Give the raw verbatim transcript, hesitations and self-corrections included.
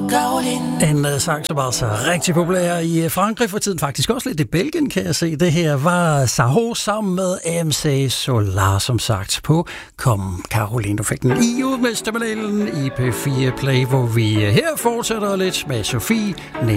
En uh, sang, som var så rigtig populær i Frankrig for tiden, faktisk også lidt i Belgien, kan jeg se. Det her var Saho sammen med M C Solar, som sagt, på Kom Caroline. Du fik den i ud med stemmelælen i P fire Play, hvor vi her fortsætter lidt med Sofie